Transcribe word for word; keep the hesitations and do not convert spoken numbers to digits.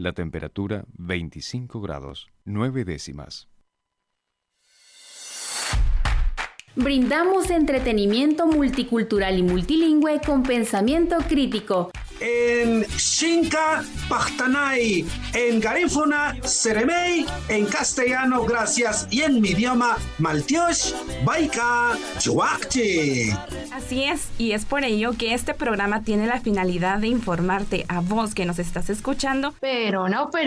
La temperatura veinticinco grados, nueve décimas. Brindamos entretenimiento multicultural y multilingüe con pensamiento crítico. En Xinca, Pachtanay, en Garífuna, Seremey, en castellano, gracias, y en mi idioma, Maltiosh, Baika, Chuakchi. Así es, y es por ello que este programa tiene la finalidad de informarte a vos que nos estás escuchando, pero no, pero